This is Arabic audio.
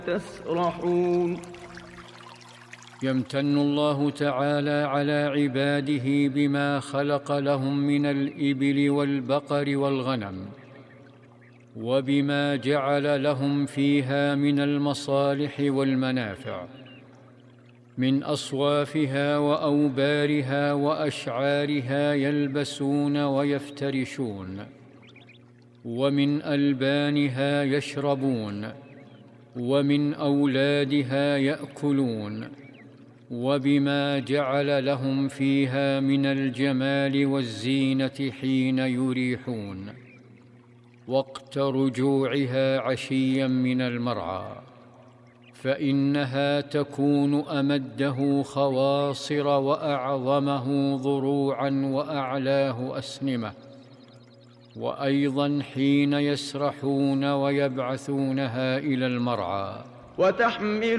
تسرحون. يمتن الله تعالى على عباده بما خلق لهم من الإبل والبقر والغنم، وبما جعل لهم فيها من المصالح والمنافع، من أصوافها وأوبارها وأشعارها يلبسون ويفترشون، ومن ألبانها يشربون، ومن أولادها يأكلون، وبما جعل لهم فيها من الجمال والزينة حين يريحون، وقت رجوعها عشيا من المرعى، فإنها تكون أمده خواصر وأعظمه ضروعا وأعلاه أسنمة، وأيضا حين يسرحون ويبعثونها إلى المرعى. وتحمل